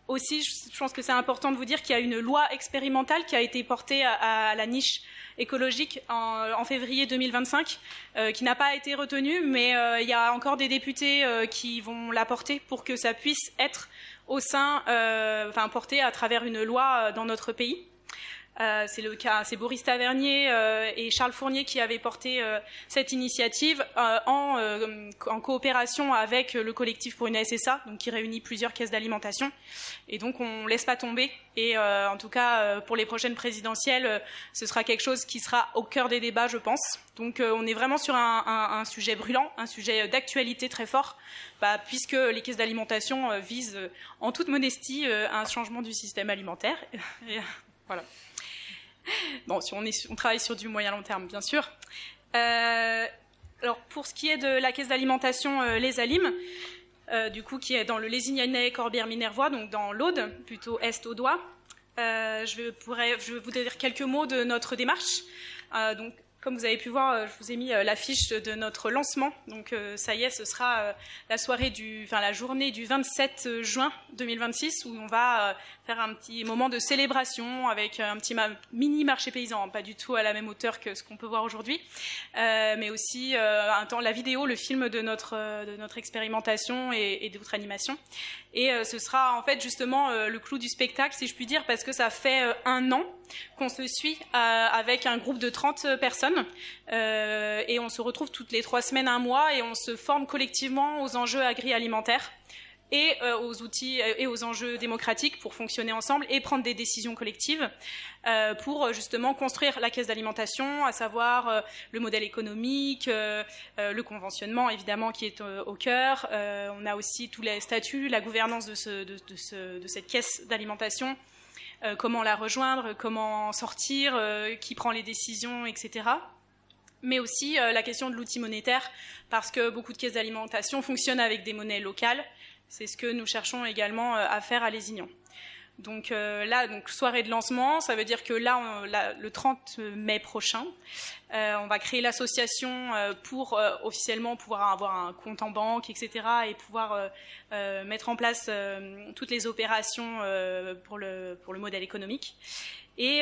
aussi, je pense que c'est important de vous dire qu'il y a une loi expérimentale qui a été portée à la niche écologique en février 2025, qui n'a pas été retenue, mais il y a encore des députés qui vont la porter pour que ça puisse être au sein, porté à travers une loi dans notre pays. C'est le cas, c'est Boris Tavernier et Charles Fournier qui avaient porté cette initiative en coopération avec le collectif pour une SSA, donc qui réunit plusieurs caisses d'alimentation. Et donc on laisse pas tomber. Et en tout cas pour les prochaines présidentielles, ce sera quelque chose qui sera au cœur des débats, je pense. Donc on est vraiment sur un sujet brûlant, un sujet d'actualité très fort, puisque les caisses d'alimentation visent en toute modestie un changement du système alimentaire. Et, voilà. Bon, on travaille sur du moyen long terme, bien sûr. Alors, pour ce qui est de la caisse d'alimentation Les Alim, du coup, qui est dans le Lézignanais, Corbière, Minervois, donc dans l'Aude, plutôt est-audois, je vais vous dire quelques mots de notre démarche. Donc, comme vous avez pu voir, je vous ai mis l'affiche de notre lancement. Donc, ça y est, ce sera la journée du 27 juin 2026 où on va faire un petit moment de célébration avec un petit mini marché paysan, pas du tout à la même hauteur que ce qu'on peut voir aujourd'hui, mais aussi la vidéo, le film de notre expérimentation et d'autres animations. Et ce sera en fait justement le clou du spectacle, si je puis dire, parce que ça fait 1 an qu'on se suit avec un groupe de 30 personnes et on se retrouve toutes les 3 semaines, 1 mois, et on se forme collectivement aux enjeux agri-alimentaires et aux outils et aux enjeux démocratiques pour fonctionner ensemble et prendre des décisions collectives pour justement construire la caisse d'alimentation, à savoir le modèle économique, le conventionnement évidemment qui est au cœur. On a aussi tous les statuts, la gouvernance de cette caisse d'alimentation, comment la rejoindre, comment sortir, qui prend les décisions, etc. Mais aussi la question de l'outil monétaire, parce que beaucoup de caisses d'alimentation fonctionnent avec des monnaies locales. C'est ce que nous cherchons également à faire à Lézignan. Donc soirée de lancement, ça veut dire que le 30 mai prochain, on va créer l'association pour officiellement pouvoir avoir un compte en banque, etc., et pouvoir mettre en place toutes les opérations pour le modèle économique. Et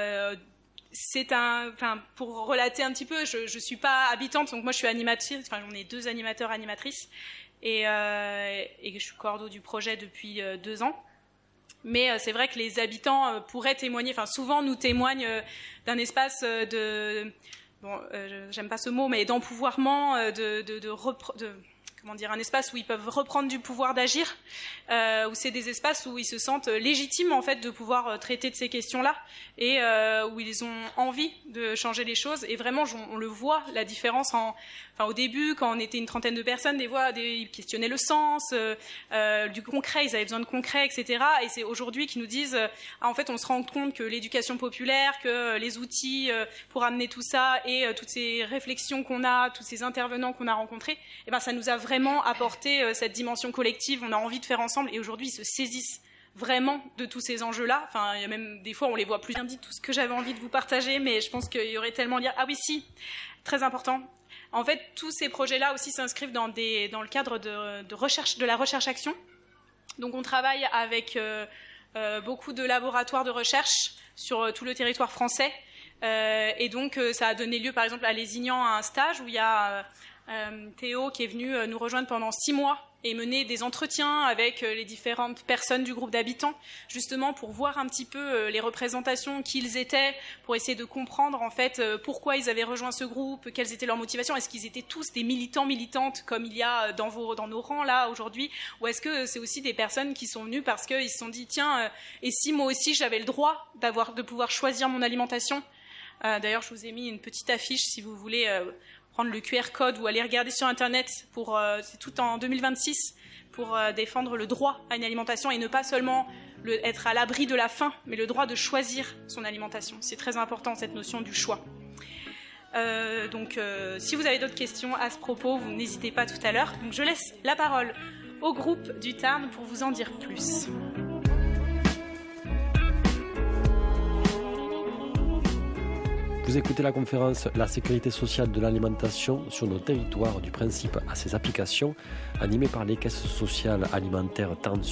pour relater un petit peu, je suis pas habitante, donc moi je suis animatrice, on est 2 animateurs, animatrices, et je suis coordo du projet depuis 2 ans. Mais c'est vrai que les habitants pourraient témoigner, souvent nous témoignent d'un espace j'aime pas ce mot, mais d'empouvoirment, un espace où ils peuvent reprendre du pouvoir d'agir, où c'est des espaces où ils se sentent légitimes en fait de pouvoir traiter de ces questions-là et où ils ont envie de changer les choses. Et vraiment, on le voit, la différence au début, quand on était une trentaine de personnes, ils questionnaient le sens, du concret, ils avaient besoin de concret, etc. Et c'est aujourd'hui qu'ils nous disent, en fait, on se rend compte que l'éducation populaire, que les outils pour amener tout ça et toutes ces réflexions qu'on a, tous ces intervenants qu'on a rencontrés, ça nous a vraiment apporté cette dimension collective. On a envie de faire ensemble, et aujourd'hui, ils se saisissent vraiment de tous ces enjeux-là. Il y a même des fois, on les voit plus bien dit tout ce que j'avais envie de vous partager, mais je pense qu'il y aurait tellement à dire. Ah oui, si, très important. En fait, tous ces projets-là aussi s'inscrivent dans le cadre de la recherche-action. Donc, on travaille avec beaucoup de laboratoires de recherche sur tout le territoire français. Et donc, ça a donné lieu, par exemple, à Lézignan, à un stage où il y a Théo qui est venu nous rejoindre pendant 6 mois et mener des entretiens avec les différentes personnes du groupe d'habitants, justement pour voir un petit peu les représentations qu'ils étaient, pour essayer de comprendre en fait pourquoi ils avaient rejoint ce groupe, quelles étaient leurs motivations, est-ce qu'ils étaient tous des militants, militantes comme il y a dans nos rangs là aujourd'hui, ou est-ce que c'est aussi des personnes qui sont venues parce qu'ils se sont dit tiens, et si moi aussi j'avais le droit de pouvoir choisir mon alimentation. D'ailleurs, je vous ai mis une petite affiche si vous voulez prendre le QR code ou aller regarder sur Internet. C'est tout en 2026 pour défendre le droit à une alimentation et ne pas seulement être à l'abri de la faim, mais le droit de choisir son alimentation. C'est très important, cette notion du choix. Si vous avez d'autres questions à ce propos, vous n'hésitez pas tout à l'heure. Donc, je laisse la parole au groupe du Tarn pour vous en dire plus. Vous écoutez la conférence « La sécurité sociale de l'alimentation sur nos territoires, du principe à ses applications » animée par les caisses sociales alimentaires Tarn